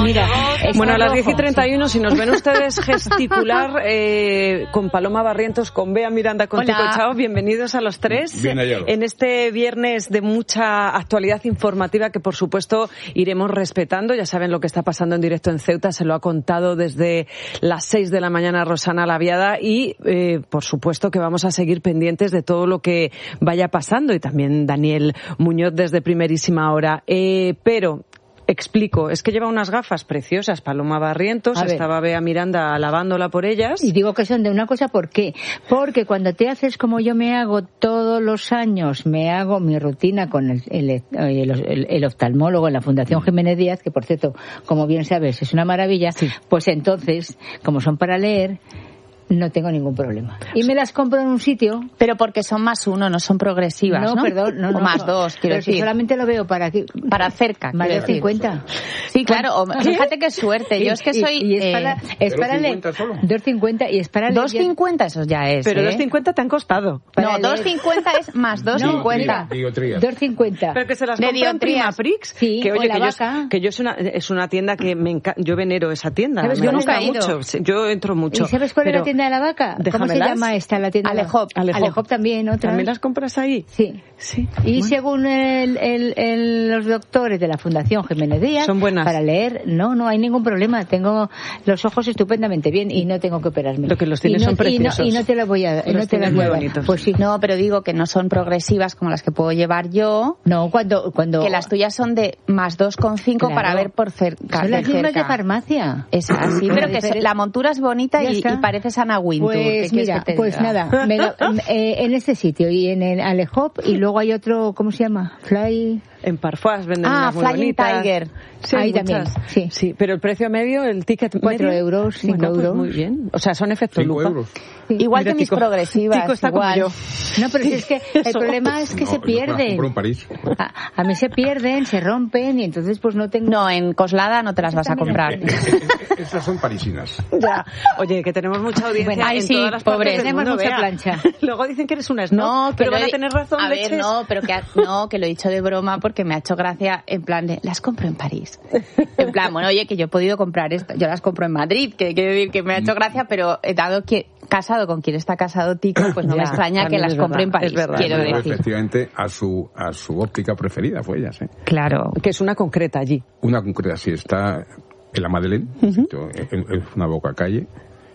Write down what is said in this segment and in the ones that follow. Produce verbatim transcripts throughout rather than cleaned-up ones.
Mira, bueno, a las diez y treinta y uno, si nos ven ustedes gesticular eh, con Paloma Barrientos, con Bea Miranda, con Tico Chao, bienvenidos a los tres. Bien hallados. En este viernes de mucha actualidad informativa que, por supuesto, iremos respetando. Ya saben lo que está pasando en directo en Ceuta, se lo ha contado desde las seis de la mañana Rosana Laviada y, eh, por supuesto, que vamos a seguir pendientes de todo lo que vaya pasando y también Daniel Muñoz desde primerísima hora. Eh, pero... Explico, es que lleva unas gafas preciosas, Paloma Barrientos, estaba Bea Miranda alabándola por ellas. Y digo que son de una cosa, ¿por qué? Porque cuando te haces como yo me hago todos los años, me hago mi rutina con el, el, el, el, el oftalmólogo en la Fundación Jiménez Díaz, que por cierto, como bien sabes, es una maravilla, sí. Pues entonces, como son para leer, no tengo ningún problema. Y me las compro en un sitio. Pero porque son más uno, no son progresivas, ¿no? No, perdón. No, o no, más no. dos, quiero Pero decir. Si solamente lo veo para aquí. Para cerca, más de cincuenta. Sí, claro. O, fíjate qué suerte. Yo es que soy... Y, y es para, eh, es para leer. dos cincuenta y es para leer. dos cincuenta eso ya es. Pero ¿eh? dos cincuenta te han costado. No, dos cincuenta es más dos cincuenta. No, dos cincuenta. Pero que se las compra en Primaprix. Sí, que oye, o la que, vaca. yo, que yo es una, es una tienda que me encanta. Yo venero esa tienda. ¿Sabes? Me Yo gusta nunca he ido. mucho. Yo entro mucho. ¿Y sabes cuál es la tienda de la vaca? ¿Cómo se llama esta? La tienda Alejop. Alejop. Alejop también, otra. ¿También las compras ahí? Sí. Sí. Y bueno. según el, el, el, los doctores de la Fundación Jiménez Díaz, son buenas. Para leer, no, no hay ningún problema. Tengo los ojos estupendamente bien y no tengo que operarme. Lo que los tienes y no, son preciosos. Y no, y no te lo voy a, los no te las muy voy a dar. bonitos. Pues sí. No, pero digo que no son progresivas como las que puedo llevar yo. No, cuando, cuando. Que las tuyas son de más dos coma cinco Claro. para ver por cerca. Son las de mismas cerca. de farmacia. Es así, pero que diferente. la montura es bonita y, y pareces Ana Wintour. Pues mira, que te pues diga? nada, me, eh, en este sitio y en el Alejop y luego hay otro, ¿cómo se llama? Fly... En Parfois venden ah, unas muy Flying bonitas. Tiger. Sí, ahí muchas. también, sí. Sí, pero el precio medio, el ticket Cuatro medio... euros, cinco bueno, pues euros. muy bien. O sea, son efecto Cinco lupa. euros. Sí. Igual Mira, que mis Tico. progresivas. Tico está igual. como yo. No, pero si es que el Eso. problema es que No, se yo me las pierden. compro en París. A, a mí se pierden, se rompen y entonces pues no tengo... No, en Coslada no te las vas a comprar. Eh, eh, eh, Esas son parisinas. Ya. Oye, que tenemos mucha audiencia Bueno, ay, en sí, todas las pobre. partes del Tenemos mundo, mucha Bea. plancha. Luego dicen que eres una snob, No, que pero lo van a he- tener razón, A ver, leches. no, pero que ha- no, que lo he dicho de broma porque me ha hecho gracia en plan de las compro en París. En plan, bueno, oye, que yo he podido comprar esto, yo las compro en Madrid, que quiero decir que me ha hecho gracia, pero he dado que casado con quien está casado Tico, pues no Ya, me extraña que también las es compre en verdad, París, es verdad. quiero Pero decir. efectivamente a su a su óptica preferida fue ellas, ¿eh? Claro. Que es una concreta allí. Una concreta, sí, está en la Madeleine, uh-huh. sitio, en, en una boca calle,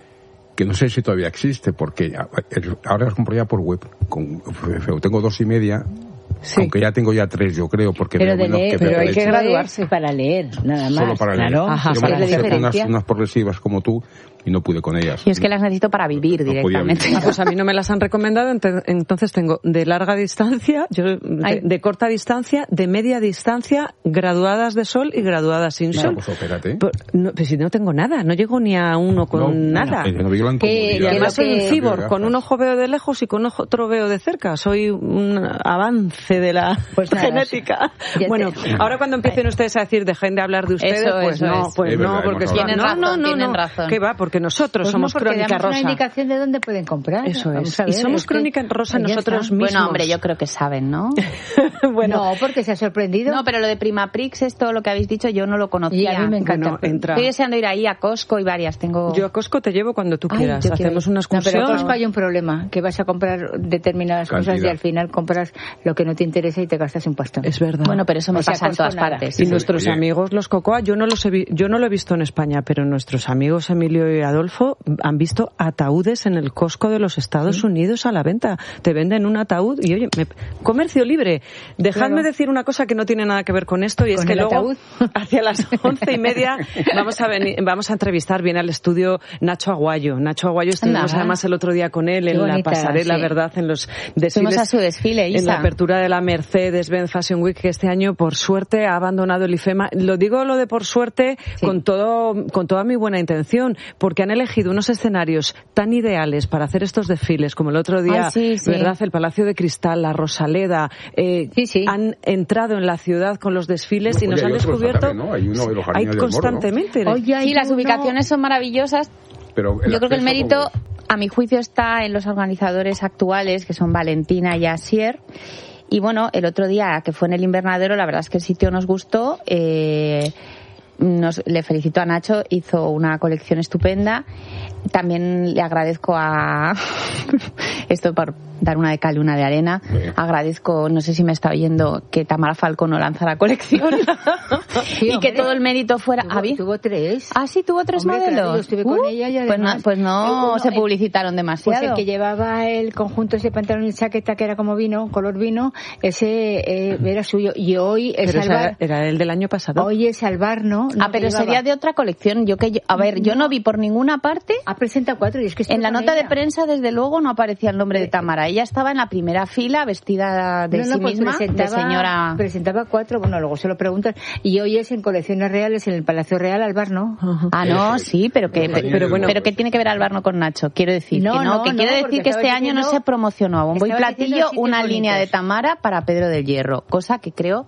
que no sé si todavía existe, porque ahora las compro ya por web. Con, tengo dos y media, sí. Aunque ya tengo ya tres, yo creo, porque pero veo de menos leer, que pero hay que leche. graduarse para leer, nada más. Solo para leer. Claro. Ajá, Yo para me la puse unas, diferencia. unas progresivas como tú y no pude con ellas. Yo es que las necesito para vivir No podía directamente. vivir. Ah, pues a mí no me las han recomendado, ent- entonces tengo de larga distancia, yo de, de corta distancia, de media distancia, graduadas de sol y graduadas sin Claro, sol. pues opérate. Pues, no, pues si no tengo nada, no llego ni a uno con No, nada. No, no, no, Que- Y además soy un que- cibor, con un ojo veo de lejos y con otro veo de cerca. Soy un avance de la Pues nada, genética. ya Bueno, te- ahora cuando empiecen ustedes a decir dejen de hablar de ustedes, Eso, pues eso no, es. pues Es no, verdad, porque hemos es- hablado. no, Tienen no, razón, no, tienen no. razón. ¿Qué va? Porque nosotros Pues somos no, porque Crónica damos una Rosa. indicación de dónde pueden comprar. Eso Vamos es. a ver, Y somos es que- Crónica Rosa ya nosotros está. mismos. Bueno, hombre, yo creo que saben, ¿no? bueno, No, porque se ha sorprendido. No, pero lo de Primaprix, esto lo que habéis dicho, yo no lo Y conocía. a mí me encanta. bueno, entra. Estoy deseando ir ahí a Costco y varias. Tengo. Yo a Costco te llevo cuando tú Ay, quieras. yo quiero Hacemos ir. una No, pero excursión. en Costco hay un problema, que vas a comprar determinadas cosas Cantidad. y al final compras lo que no te interesa y te gastas un pastón. Es verdad. Bueno, pero eso me O sea, pasa en Costco todas nada. partes. Y Sí, nuestros oye. amigos los Cocoa, yo no los he vi- yo no lo he visto en España, pero nuestros amigos Emilio y Adolfo han visto ataúdes en el Costco de los Estados ¿Sí? Unidos a la venta. Te venden un ataúd y oye, me- comercio libre. Dejadme Claro. decir una cosa que no tiene nada que ver con esto y es ¿Con que el luego ataúd? hacia las once y media vamos a venir, vamos a entrevistar bien al estudio Nacho Aguayo. Nacho Aguayo estuvimos Anda. además el otro día con él Qué en bonita, la pasarela, sí. ¿verdad? En los Fuimos desfiles. a su desfile, En Isa. la apertura de la Mercedes-Benz Fashion Week, que este año, por suerte, ha abandonado el IFEMA. Lo digo lo de por suerte Sí. con todo, con toda mi buena intención, porque han elegido unos escenarios tan ideales para hacer estos desfiles, como el otro día, Ay, sí, sí. ¿verdad? El Palacio de Cristal, la Rosaleda, eh, Sí, sí. han entrado en la ciudad con los desfiles y Oye, nos hay han otros descubierto. también, ¿no? Hay uno de los hay Jardines del Morro, ¿no? constantemente. Oye, hay Sí, las uno- ubicaciones son maravillosas. Pero el Yo creo que el acceso, mérito, ¿cómo? a mi juicio, está en los organizadores actuales, que son Valentina y Asier. Y bueno, el otro día, que fue en el invernadero, la verdad es que el sitio nos gustó. Eh, nos, le felicito a Nacho, hizo una colección estupenda. También le agradezco a esto por dar una de cal y una de arena. Sí. Agradezco, no sé si me está oyendo, que Tamara Falcó no lanza la colección. Sí, y hombre, que todo el mérito fuera. Tuvo, ¿Ah, tuvo tres. Ah, sí, tuvo tres hombre, modelos. Claro, yo estuve con uh, ella y además, pues no, pues no se publicitaron demasiado. Pues el que llevaba el conjunto ese pantalón y chaqueta que era como vino, color vino, ese eh, era suyo. Y hoy es pero Alvar. Era el del año pasado. Hoy es Alvar, ¿no? no ah, pero sería de otra colección. Yo que yo, a ver, yo no vi por ninguna parte. Ha presentado cuatro y es que en la nota ella. de prensa, desde luego, no aparecía el nombre de Tamara. Ella estaba en la primera fila, vestida de no, no, sí pues misma, de señora. Presentaba cuatro, bueno, luego se lo preguntan. Y hoy es en Colecciones Reales, en el Palacio Real, Albarno. Uh-huh. Ah, no, sí, pero que, pero, pero bueno, pero que tiene que ver Albarno con Nacho. Quiero decir no, que no, no que no, quiero decir que este año no se promocionó a bombo y platillo una línea de Tamara para Pedro del Hierro, cosa que creo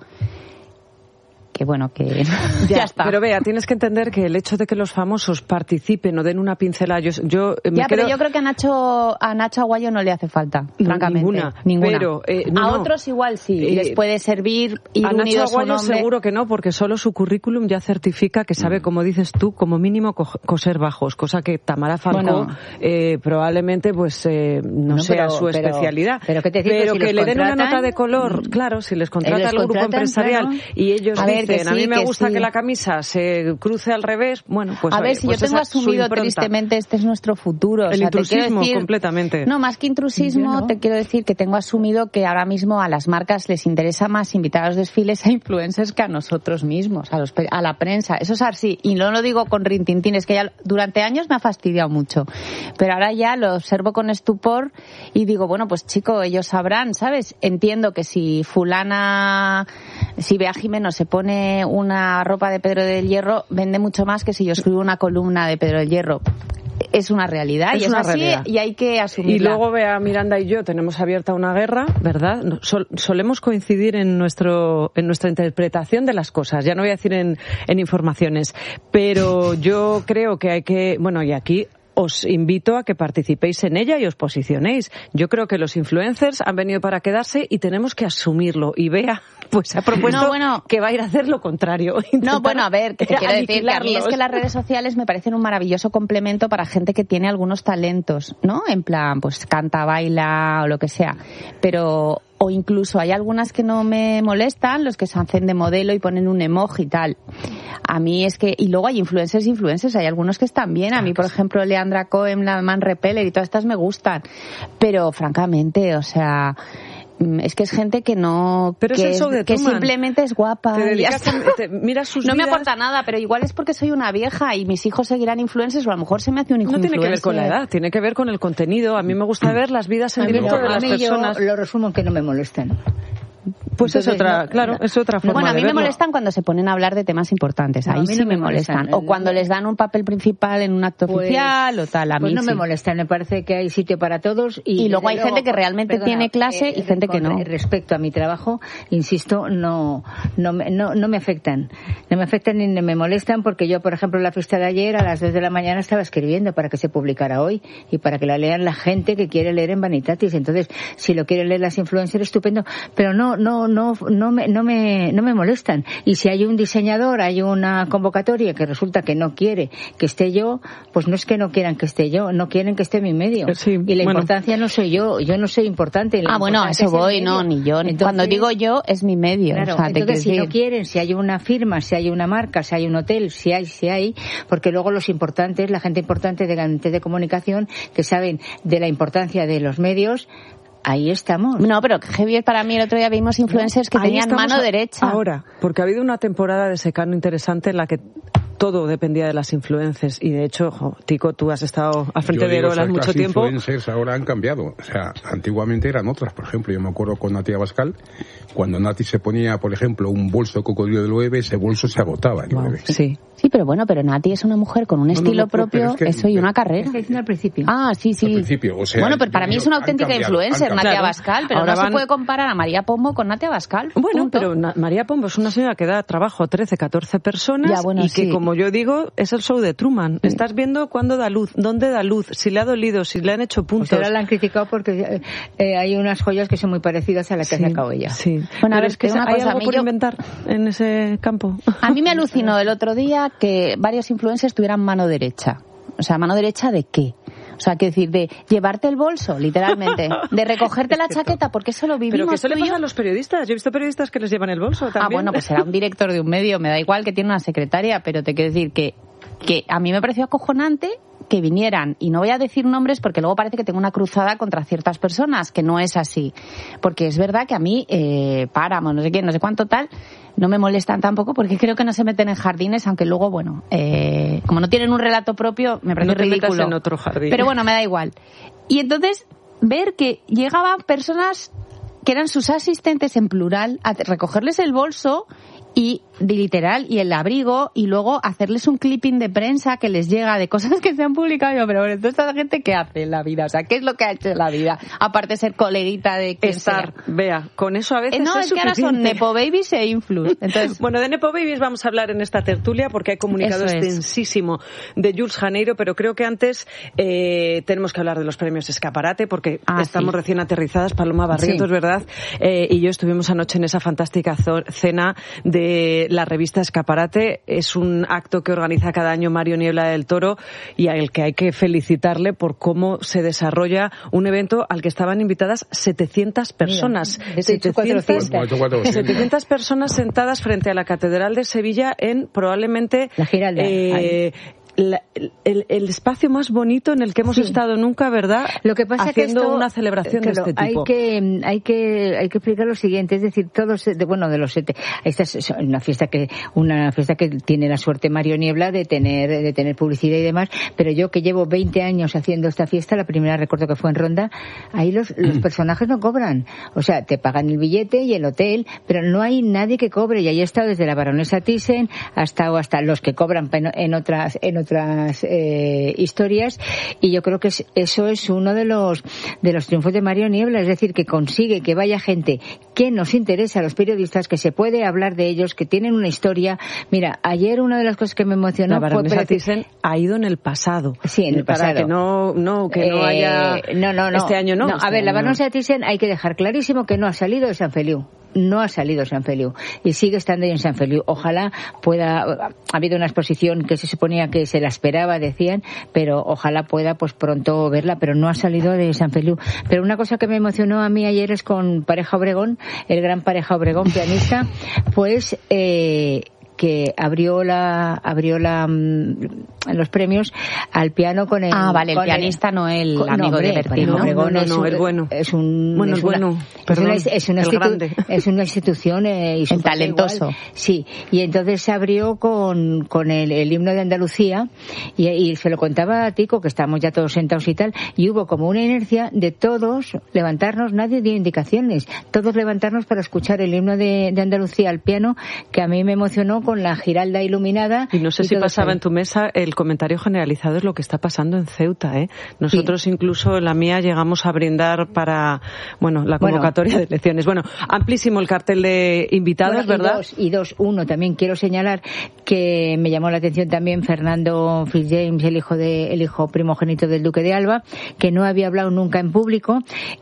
que bueno, que ya, ya está. Pero vea, tienes que entender que el hecho de que los famosos participen o den una pincelada, yo, yo me ya, quedo... pero yo creo que a Nacho a Nacho Aguayo no le hace falta, francamente. Ninguna. Ninguna. Pero, eh, no, a no. otros igual sí, eh, les puede servir ir a Nacho unidos Aguayo un hombre. Seguro que no, porque solo su currículum ya certifica que sabe, como dices tú, como mínimo co- coser bajos, cosa que Tamara Falcó bueno, eh, probablemente pues eh, no, no sea pero, su pero, especialidad. Pero, pero, ¿qué te pero si que le den una contratan? nota de color, claro, si les contrata el grupo empresarial claro. y ellos a dicen, ver, sí, a mí me que gusta sí. que la camisa se cruce al revés, bueno, pues a ver, oye, si pues yo tengo esa, asumido tristemente este es nuestro futuro. El o sea, intrusismo, te quiero decir, completamente. No, más que intrusismo, no. te quiero decir que tengo asumido que ahora mismo a las marcas les interesa más invitar a los desfiles a influencers que a nosotros mismos, a, los, a la prensa. Eso es así, y no lo digo con rintintín, es que ya durante años me ha fastidiado mucho, pero ahora ya lo observo con estupor y digo, bueno, pues chico, ellos sabrán, ¿sabes? Entiendo que si fulana, si Bea Jimeno se pone una ropa de Pedro del Hierro, vende mucho más que si yo escribo una columna de Pedro del Hierro. Es una realidad es y una es así realidad. Y hay que asumirla. Y luego vea, Miranda y yo tenemos abierta una guerra, ¿verdad? Sol, solemos coincidir en nuestro en nuestra interpretación de las cosas. Ya no voy a decir en, en informaciones, pero yo creo que hay que, bueno, y aquí os invito a que participéis en ella y os posicionéis. Yo creo que los influencers han venido para quedarse y tenemos que asumirlo. Y Bea, pues ha propuesto no, bueno, que va a ir a hacer lo contrario. No, bueno, a ver, que te quiero decir que a mí es que las redes sociales me parecen un maravilloso complemento para gente que tiene algunos talentos, ¿no? En plan, pues canta, baila o lo que sea. Pero... o incluso hay algunas que no me molestan, los que se hacen de modelo y ponen un emoji y tal. A mí es que, y luego hay influencers, influencers, hay algunos que están bien. A mí, por ejemplo, Leandra Cohen, la Man Repeller y todas estas me gustan. Pero, francamente, o sea... es que es gente que no pero que, es el show de que Truman. Simplemente es guapa te dedicas a, te, mira sus no vidas. me aporta nada, pero igual es porque soy una vieja y mis hijos seguirán influencers o a lo mejor se me hace un hijo no tiene influencer. que ver con la edad, tiene que ver con el contenido. A mí me gusta ver las vidas en directo de las personas. Yo lo resumo en que no me molesten. Pues Entonces, es otra, no, claro, es otra forma Bueno, a mí de me verlo. molestan cuando se ponen a hablar de temas importantes. No, Ahí sí no me me molestan. molestan. O cuando les dan un papel principal en un acto pues, oficial o tal. A pues mí no sí. me molestan. Me parece que hay sitio para todos. Y, y luego hay luego, gente que realmente perdona, tiene clase eh, y gente que no. Respecto a mi trabajo, insisto, no, no, me, no, no me afectan. No me afectan ni me molestan porque yo, por ejemplo, en la fiesta de ayer a las dos de la mañana estaba escribiendo para que se publicara hoy y para que la lean la gente que quiere leer en Vanitatis. Entonces, si lo quieren leer las influencers, estupendo. Pero no, no, no, no me, no me, no me molestan. Y si hay un diseñador, hay una convocatoria que resulta que no quiere que esté yo, pues no es que no quieran que esté yo, no quieren que esté mi medio. Sí, y la bueno. importancia no soy yo, yo no soy importante. Ah, bueno, a eso voy, no, ni yo. Entonces, cuando digo yo, es mi medio. Claro, o sea, entonces si decir... no quieren, si hay una firma, si hay una marca, si hay un hotel, si hay, si hay, porque luego los importantes, la gente importante de gabinete de comunicación, que saben de la importancia de los medios, ahí estamos. No, pero Javier, para mí el otro día vimos influencers que ahí tenían mano a, derecha. Ahora, porque ha habido una temporada de secano interesante en la que todo dependía de las influencers y de hecho, jo, Tico, tú has estado al frente yo de digo, Erolas o sea, mucho las tiempo. Las influencers ahora han cambiado. O sea, antiguamente eran otras. Por ejemplo, yo me acuerdo con Nati Abascal, cuando Nati se ponía, por ejemplo, un bolso de cocodrilo de Loewe, ese bolso se agotaba en Wow, Loewe. sí. Sí, pero bueno, pero Nati es una mujer con un no, estilo no, no, propio, es que, eso y una carrera. Estoy diciendo al principio. Ah, sí, sí. Al principio, o sea, bueno, pero para mí es una auténtica cambiado, influencer, Nati Claro. Abascal, pero Ahora no van... se puede comparar a María Pombo con Nati Abascal. Bueno, punto. pero Na- María Pombo es una señora que da trabajo a trece, catorce personas Ya, bueno, y que sí. como como yo digo, es el show de Truman. Estás viendo cuándo da luz, dónde da luz, si le ha dolido, si le han hecho puntos. Pues ahora la han criticado porque eh, hay unas joyas que son muy parecidas a las que sí, ha sacado ella. Sí. Bueno, a ver, es que una hay cosa, algo por yo... inventar en ese campo. A mí me alucinó el otro día que varios influencers tuvieran mano derecha. O sea, ¿mano derecha de qué? O sea, que decir, de llevarte el bolso, literalmente, de recogerte la chaqueta, porque eso lo vivimos. Pero que eso le pasa yo. a los periodistas. Yo he visto periodistas que les llevan el bolso también. Ah, bueno, pues será un director de un medio, me da igual que tiene una secretaria, pero te quiero decir que, que a mí me pareció acojonante que vinieran, y no voy a decir nombres porque luego parece que tengo una cruzada contra ciertas personas, que no es así. Porque es verdad que a mí, eh, Páramo, no sé quién, no sé cuánto tal, no me molestan tampoco porque creo que no se meten en jardines, aunque luego, bueno, eh, como no tienen un relato propio, me parece no te ridículo. Metas en otro jardín. Pero bueno, me da igual. Y entonces, ver que llegaban personas que eran sus asistentes en plural a recogerles el bolso y literal y el abrigo y luego hacerles un clipping de prensa que les llega de cosas que se han publicado. Yo, pero bueno, ¿toda esta gente qué hace en la vida? O sea, ¿qué es lo que ha hecho en la vida? Aparte de ser coleguita de quien estar, sea. Vea, con eso a veces eh, no, es, es que ahora son nepo babies e influs. Entonces, bueno, de nepo babies vamos a hablar en esta tertulia porque hay comunicado extensísimo de Jules Janeiro, pero creo que antes eh, tenemos que hablar de los premios Escaparate porque ah, estamos sí. recién aterrizadas, Paloma Barrientos, sí. ¿verdad? Eh, y yo estuvimos anoche en esa fantástica cena de la revista Escaparate. Es un acto que organiza cada año Mario Niebla del Toro y al que hay que felicitarle por cómo se desarrolla un evento al que estaban invitadas setecientas personas. Mira, setecientas, setecientas personas sentadas frente a la Catedral de Sevilla en probablemente la Giralda. Eh, La, el, el espacio más bonito en el que hemos sí. estado nunca, ¿verdad? Lo que pasa haciendo que esto, una celebración claro, de este tipo. Hay que, hay que, hay que explicar lo siguiente, es decir, todos, de, bueno, de los siete, esta es una fiesta que, una fiesta que tiene la suerte Mario Niebla de tener, de tener publicidad y demás, pero yo que llevo veinte años haciendo esta fiesta, la primera recuerdo que fue en Ronda, ahí los, los personajes no cobran, o sea, te pagan el billete y el hotel, pero no hay nadie que cobre, y ahí he estado desde la baronesa Thyssen hasta, o hasta los que cobran en otras, en otras eh, historias, y yo creo que es, eso es uno de los de los triunfos de Mario Niebla, es decir, que consigue que vaya gente que nos interesa a los periodistas, que se puede hablar de ellos, que tienen una historia. Mira, ayer una de las cosas que me emocionó la baronesa fue Thyssen ha ido en el pasado. Sí, en el para pasado. Que no, no, que no eh, haya no, no, no. este año no. no este a ver, año la baronesa Thyssen hay que dejar clarísimo que no ha salido de San Feliu. No ha salido de San Feliu y sigue estando ahí en San Feliu. Ojalá pueda, ha habido una exposición que se suponía que se la esperaba, decían, pero ojalá pueda pues pronto verla, pero no ha salido de San Feliu. Pero una cosa que me emocionó a mí ayer es con Pareja Obregón, el gran Pareja Obregón, pianista, pues eh que abrió la abrió la los premios al piano con el ah vale el con pianista el, no el con, amigo no, hombre, de Bertín, ¿no? no, no, no, es un, el bueno es un bueno es el una, bueno perdón, es una, es una, el institu- grande. es una institución eh, y el talentoso igual. Sí, y entonces se abrió con con el, el himno de Andalucía y, y se lo contaba a Tico, que estábamos ya todos sentados y tal, y hubo como una inercia de todos levantarnos, nadie dio indicaciones, todos levantarnos para escuchar el himno de, de Andalucía al piano, que a mí me emocionó con la Giralda iluminada. Y no sé y si pasaba ahí. En tu mesa el comentario generalizado es lo que está pasando en Ceuta, ¿eh? Nosotros sí. Incluso en la mía llegamos a brindar para, bueno, la convocatoria bueno. de elecciones. Bueno, amplísimo el cartel de invitados, bueno, ¿verdad? Y dos, y dos, uno, también quiero señalar que me llamó la atención también Fernando Fitzjames, el hijo de, el hijo primogénito del Duque de Alba, que no había hablado nunca en público,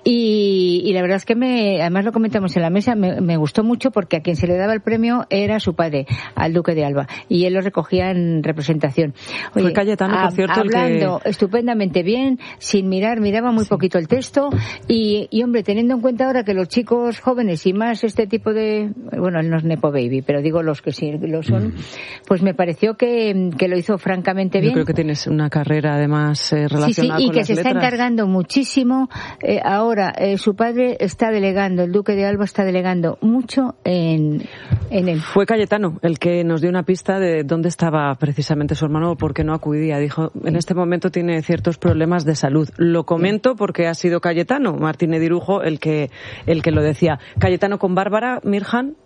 y, y la verdad es que me, además lo comentamos en la mesa, me, me gustó mucho porque a quien se le daba el premio era su padre, al Duque de Alba, y él lo recogía en representación. Oye, Fue Cayetano, a, por cierto, hablando el que... estupendamente bien, sin mirar, miraba muy sí. poquito el texto, y, y hombre, teniendo en cuenta ahora que los chicos jóvenes y más este tipo de, bueno, él no es nepo baby, pero digo los que sí lo son, mm. pues me pareció que, que lo hizo francamente bien. Yo creo que tienes una carrera además eh, relacionada sí, sí, y con que las se letras. Está encargando muchísimo. Eh, ahora, eh, su padre está delegando, el Duque de Alba está delegando mucho en, en él. Fue Cayetano el que nos dio una pista de dónde estaba precisamente su hermano o por qué no acudía. Dijo, en este momento tiene ciertos problemas de salud. Lo comento porque ha sido Cayetano, Martín Edirujo, el que, el que lo decía. Cayetano con Bárbara Mirjan,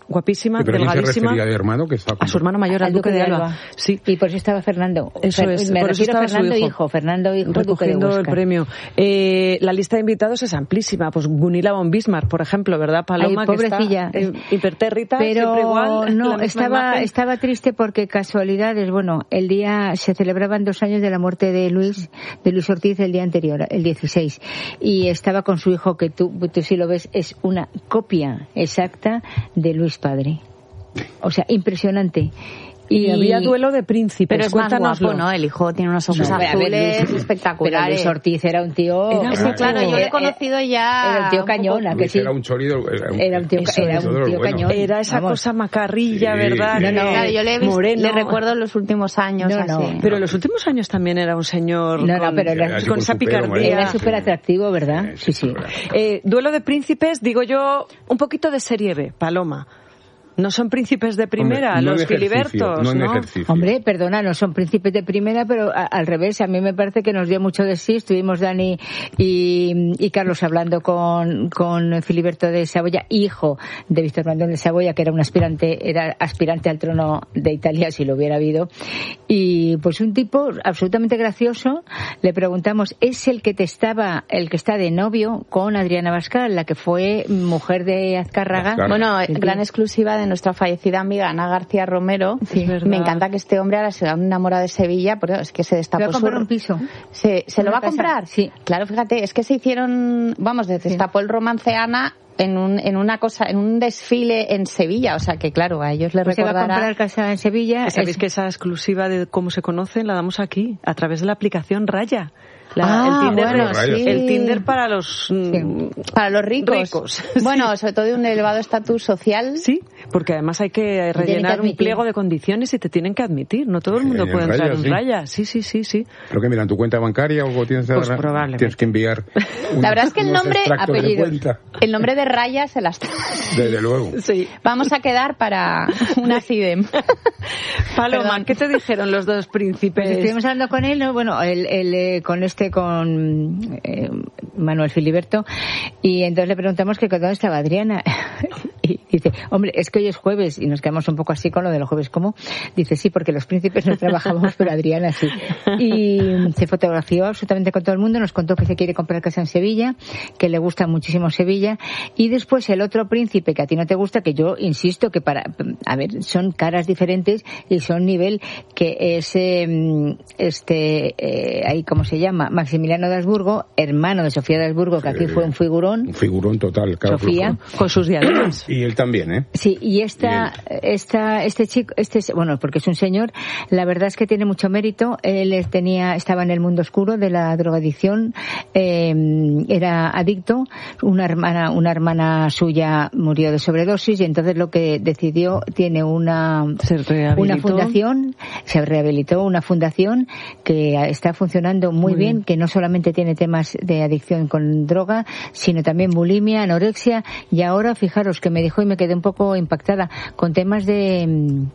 guapísima, ¿Pero delgadísima. se refería al hermano que estaba a su hermano mayor, al duque de Alba. Alba. Sí. Y por eso estaba Fernando. Eso es, me por eso refiero a estaba Fernando su hijo. hijo, Fernando hijo, recogiendo duque de el premio. Eh, la lista de invitados es amplísima, pues Gunilla von Bismarck, por ejemplo, ¿verdad, Paloma? Ay, pobrecilla. Que está, eh, hipertérrita, pero siempre igual. no, estaba, estaba triste porque casualidades, bueno, el día se celebraban dos años de la muerte de Luis, de Luis Ortiz el día anterior, el dieciséis, y estaba con su hijo que tú, tú sí lo ves, es una copia exacta de Luis padre. O sea, impresionante. Y, y había duelo de príncipes. Pero es más guapo, ¿no? El hijo tiene unos ojos no, azules ver, Luis, espectaculares. Pero Luis Ortiz era un tío... Era, es que, claro, yo le he conocido ya... Era un tío cañón, ¿a que sí? Era un chorido... Era un, era un tío, era un tío cañón. Era esa Vamos. cosa macarrilla, sí, ¿verdad? Sí. No, no, claro, yo le, he visto, moreno. le recuerdo en los últimos años no, no. así. Pero en los últimos años también era un señor no, con, no, pero era, con esa picardía. Era súper atractivo, ¿verdad? Sí, sí. Eh, duelo de príncipes, digo yo, un poquito de serie B, Paloma. No son príncipes de primera, Hombre, no los Filibertos, no, ¿no? Hombre, perdona, no son príncipes de primera, pero a, al revés, a mí me parece que nos dio mucho de sí. Estuvimos Dani y, y Carlos hablando con, con Filiberto de Saboya, hijo de Víctor Manuel de Saboya, que era un aspirante, era aspirante al trono de Italia, si lo hubiera habido. Y pues un tipo absolutamente gracioso. Le preguntamos, ¿es el que te estaba, el que está de novio con Adriana Bascal, la que fue mujer de Azcárraga? Azcárraga. Bueno, gran exclusiva de nuestra fallecida amiga Ana García Romero. Sí, me encanta que este hombre ahora se va enamorado de Sevilla, porque es que se destapó ¿Se va a comprar su... un piso? ¿Se, se lo va a comprar? Casa? Sí. Claro, fíjate, es que se hicieron, vamos, se destapó sí. el romance Ana en un en una cosa, en un desfile en Sevilla, o sea que claro, a ellos les pues recordará... Se va a comprar casa en Sevilla. ¿Sabéis es... que esa exclusiva de cómo se conocen la damos aquí, a través de la aplicación Raya? La, ah, el, Tinder, bueno, sí. el Tinder para los sí. para los ricos, ricos. Bueno, sí. sobre todo de un elevado estatus social. Sí, porque además hay que rellenar que un pliego de condiciones y te tienen que admitir. No todo el mundo puede entrar en Raya. Sí, sí, sí, sí. ¿Pero qué miran, tu cuenta bancaria o tienes, pues probablemente. tienes que enviar un, la verdad es que el nombre, apellidos, el nombre de Raya se las desde luego. Sí. Vamos a quedar para una CIDEM. Paloma, Perdón. ¿qué te dijeron los dos príncipes? Pues estuvimos hablando con él, ¿no? Bueno, el, el, eh, con este, con eh, Manuel Filiberto, y entonces le preguntamos que dónde estaba Adriana. Y dice, hombre, es que hoy es jueves, y nos quedamos un poco así con lo de los jueves. ¿Cómo? Dice, sí, porque los príncipes no trabajamos, pero Adriana sí. Y se fotografió absolutamente con todo el mundo, nos contó que se quiere comprar casa en Sevilla, que le gusta muchísimo Sevilla, y después el otro príncipe que a ti no te gusta, que yo insisto que para, a ver, son caras diferentes y son nivel, que es eh, este, eh, ahí, ¿cómo se llama? Maximiliano de Habsburgo, hermano de Sofía de Habsburgo, que aquí fue un figurón. Un figurón total, claro. Sofía. Con sus diademas. Y él también, ¿eh? Sí, y esta, y esta, este chico, este, bueno, porque es un señor, la verdad es que tiene mucho mérito. Él tenía, estaba en el mundo oscuro de la drogadicción, eh, era adicto. Una hermana, una hermana suya murió de sobredosis y entonces lo que decidió, tiene una, una fundación, se rehabilitó, una fundación que está funcionando muy, muy bien, bien, que no solamente tiene temas de adicción con droga, sino también bulimia, anorexia, y ahora fijaros que me dijo y me quedé un poco impactada con temas de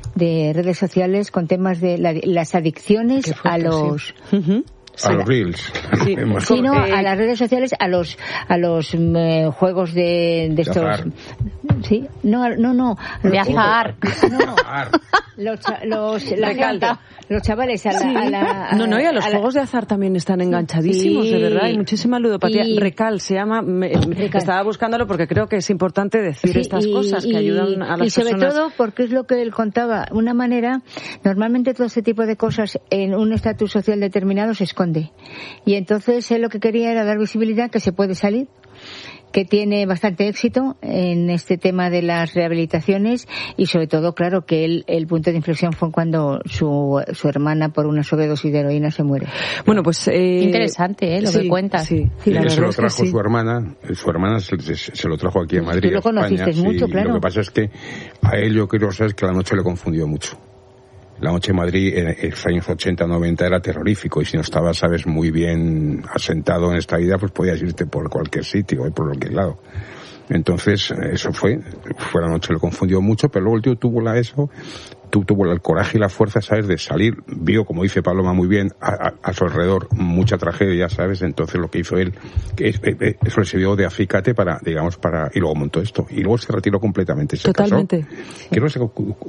de redes sociales, con temas de la, las adicciones fuerte, a los sí. uh-huh. a los reels, sí, sí, no, a las redes sociales, a los a los eh, juegos de, de estos, azar. Sí, no, no, no, de azar, no, los, los, la gente, los chavales a la, sí. a la a, no, no, y a los a juegos la... de azar también están enganchadísimos, sí. de verdad, hay muchísima ludopatía. Y... Recal se llama, me, Recal. Estaba buscándolo porque creo que es importante decir sí, estas y, cosas que y, ayudan a las y sobre personas. todo porque es lo que él contaba, una manera, normalmente todo este tipo de cosas en un estatus social determinado se esconde. Y entonces él lo que quería era dar visibilidad, que se puede salir, que tiene bastante éxito en este tema de las rehabilitaciones y sobre todo, claro, que él, el punto de inflexión fue cuando su, su hermana por una sobredosis de heroína se muere. Bueno, pues... Eh, interesante, ¿eh? Lo sí, que cuentas. Sí, sí, la verdad se lo trajo es que sí. su hermana, su hermana se, se, se lo trajo aquí a Madrid, Tú lo conociste España, mucho, sí, claro. Lo que pasa es que a él yo creo sabes que la noche le confundió mucho. La noche en Madrid en los años ochenta, noventa era terrorífico y si no estabas, sabes, muy bien asentado en esta vida, pues podías irte por cualquier sitio, ¿eh? Por cualquier lado. Entonces, eso fue, fue la noche, le confundió mucho, pero luego el tío tuvo la eso tú tuvo el coraje y la fuerza, ¿sabes?, de salir, vio, como dice Paloma muy bien, a, a, a su alrededor mucha tragedia, ¿sabes? Entonces lo que hizo él, que es, eh, eso le sirvió de acicate para, digamos, para, y luego montó esto. Y luego se retiró completamente. Se Totalmente. Casó. Creo que se,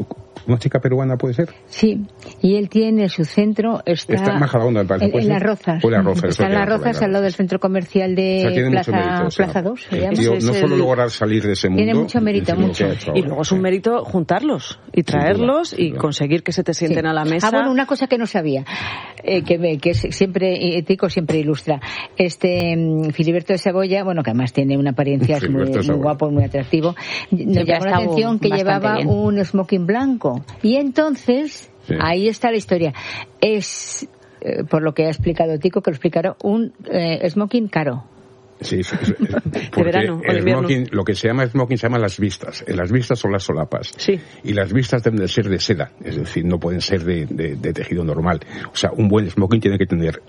una chica peruana, ¿puede ser? Sí, y él tiene su centro, está, está en Majadahonda, me parece. En, en Las Rozas. Pues Las Rozas. Está en Las Rozas, al lado del centro comercial de o sea, Plaza, mérito, Plaza o sea, dos. Se el llama. tío, no es solo el... lograr salir de ese mundo. Tiene mucho mérito, mucho. Y luego es un mérito juntarlos y traerlos y conseguir que se te sienten sí. a la mesa. Ah, bueno, una cosa que no sabía, eh, que, me, que siempre, Tico siempre ilustra. Este um, Filiberto de Saboya, bueno, que además tiene una apariencia muy, muy guapo, muy atractivo, nos siempre llamó la atención que llevaba bien. un smoking blanco. Y entonces, sí. ahí está la historia. Es, eh, por lo que ha explicado Tico, que lo explicaron, un eh, smoking caro. Sí, sí, sí, porque verano, el smoking, lo que se llama smoking se llama las vistas. Las vistas son las solapas. Sí. Y las vistas deben de ser de seda, es decir, no pueden ser de, de, de tejido normal. O sea, un buen smoking tiene que tener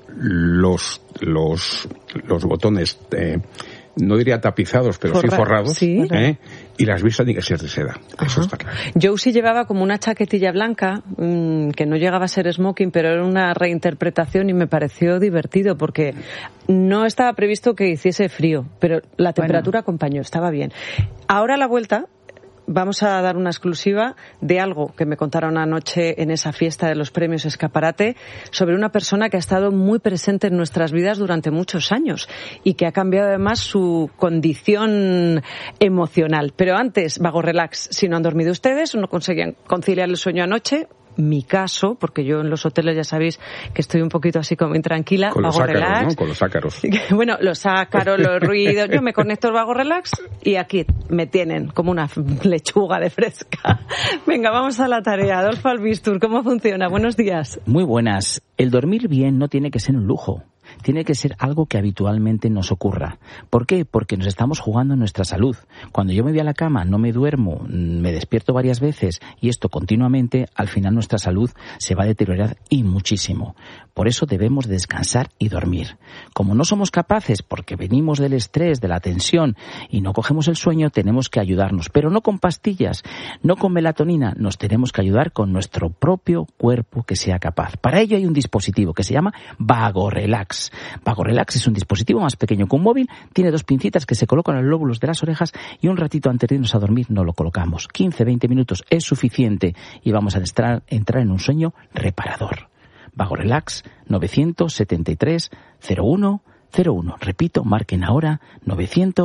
los los los botones, eh, no diría tapizados, pero Forra, sí forrados, ¿sí? ¿eh? Y las vistas tienen que ser de seda. Ajá. Eso está claro. Josie llevaba como una chaquetilla blanca, mmm, que no llegaba a ser smoking, pero era una reinterpretación y me pareció divertido porque no estaba previsto que hiciese frío, pero la temperatura bueno. acompañó, estaba bien. Ahora a la vuelta vamos a dar una exclusiva de algo que me contaron anoche en esa fiesta de los premios Escaparate sobre una persona que ha estado muy presente en nuestras vidas durante muchos años y que ha cambiado además su condición emocional. Pero antes, vago relax, si no han dormido ustedes, no conseguían conciliar el sueño anoche. Mi caso, porque yo en los hoteles ya sabéis que estoy un poquito así como intranquila, con vago los ácaros, relax. ¿no? Con los ácaros. Bueno, los ácaros, los ruidos, yo me conecto al vago relax y aquí me tienen como una lechuga de fresca. Venga, vamos a la tarea. Adolfo Albistur, ¿cómo funciona? Buenos días. Muy buenas. El dormir bien no tiene que ser un lujo. Tiene que ser algo que habitualmente nos ocurra. ¿Por qué? Porque nos estamos jugando nuestra salud. Cuando yo me voy a la cama, no me duermo, me despierto varias veces y esto continuamente, al final nuestra salud se va a deteriorar y muchísimo. Por eso debemos descansar y dormir. Como no somos capaces, porque venimos del estrés, de la tensión y no cogemos el sueño, tenemos que ayudarnos. Pero no con pastillas, no con melatonina, nos tenemos que ayudar con nuestro propio cuerpo que sea capaz. Para ello hay un dispositivo que se llama Vago Relax. Vago Relax es un dispositivo más pequeño que un móvil, tiene dos pincitas que se colocan en los lóbulos de las orejas y un ratito antes de irnos a dormir no lo colocamos. quince a veinte minutos es suficiente y vamos a entrar, entrar en un sueño reparador. Vago Relax nueve siete tres cero uno cero uno. Repito, marquen ahora nueve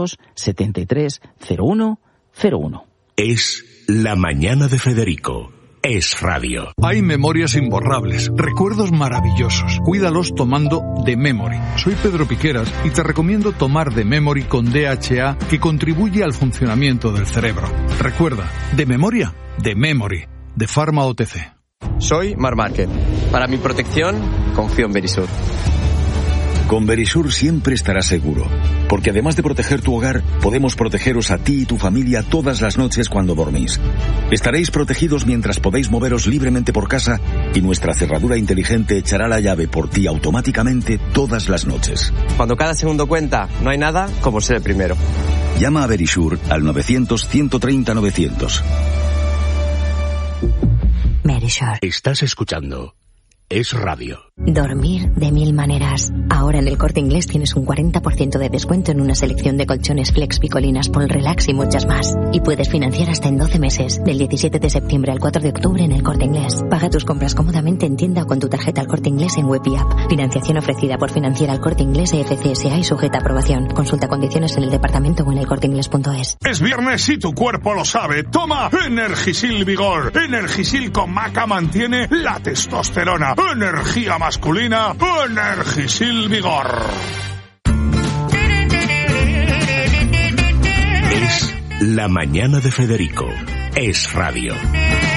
siete tres cero uno cero uno. Es La Mañana de Federico. Es radio. Hay memorias imborrables, recuerdos maravillosos. Cuídalos tomando The Memory. Soy Pedro Piqueras y te recomiendo tomar The Memory con D H A que contribuye al funcionamiento del cerebro. Recuerda, de memoria, The Memory, de Pharma O T C. Soy Mar Márquez. Para mi protección, confío en Verisur. Con Verisur siempre estarás seguro, porque además de proteger tu hogar, podemos protegeros a ti y tu familia todas las noches cuando dormís. Estaréis protegidos mientras podéis moveros libremente por casa y nuestra cerradura inteligente echará la llave por ti automáticamente todas las noches. Cuando cada segundo cuenta, no hay nada como ser el primero. Llama a Verisur al novecientos ciento treinta novecientos. Verisur. Estás escuchando Es radio. Dormir de mil maneras. Ahora en el Corte Inglés tienes un cuarenta por ciento de descuento en una selección de colchones Flex, Picolinas, Pol Relax y muchas más. Y puedes financiar hasta en doce meses, del diecisiete de septiembre al cuatro de octubre en el Corte Inglés. Paga tus compras cómodamente en tienda o con tu tarjeta al Corte Inglés en web y app. Financiación ofrecida por Financiera al Corte Inglés E F C S A y sujeta a aprobación. Consulta condiciones en el departamento o en el corte inglés punto es. Es viernes y tu cuerpo lo sabe. Toma Energisil Vigor. Energisil con maca mantiene la testosterona. Energía masculina, Energisil Vigor. Es La Mañana de Federico. Es radio.